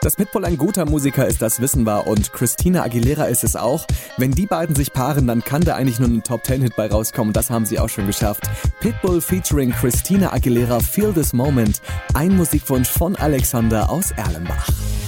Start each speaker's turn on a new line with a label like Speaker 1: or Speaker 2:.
Speaker 1: Dass Pitbull ein guter Musiker ist, das wissen wir, und Christina Aguilera ist es auch. Wenn die beiden sich paaren, dann kann da eigentlich nur ein Top-10-Hit bei rauskommen. Das haben sie auch schon geschafft. Pitbull featuring Christina Aguilera, Feel This Moment. Ein Musikwunsch von Alexander aus Erlenbach.